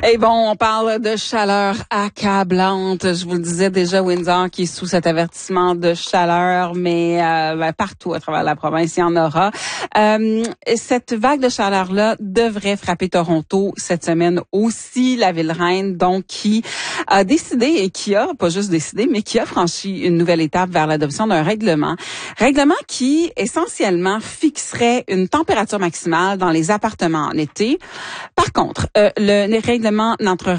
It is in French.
Et bon, on parle de chaleur accablante. Je vous le disais déjà, Windsor qui est sous cet avertissement de chaleur, mais partout à travers la province, il y en aura. Cette vague de chaleur-là devrait frapper Toronto cette semaine aussi, la ville reine, donc qui a décidé et qui a, pas juste décidé, mais qui a franchi une nouvelle étape vers l'adoption d'un règlement. Règlement qui, essentiellement, fixerait une température maximale dans les appartements en été. Par contre, le règlement n'entrera